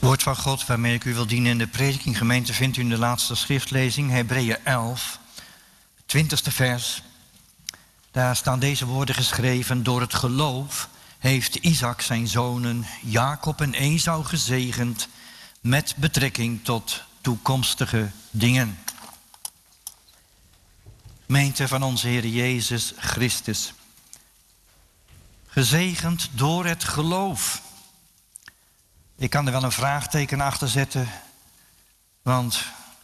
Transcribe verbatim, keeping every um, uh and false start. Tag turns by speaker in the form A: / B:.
A: Woord van God waarmee ik u wil dienen in de prediking, gemeente, vindt u in de laatste schriftlezing, Hebreeën elf, twintigste vers. Daar staan deze woorden geschreven: door het geloof heeft Isaac zijn zonen Jacob en Esau gezegend met betrekking tot toekomstige dingen. Gemeente van onze Heer Jezus Christus. Gezegend door het geloof. Ik kan er wel een vraagteken achter zetten, want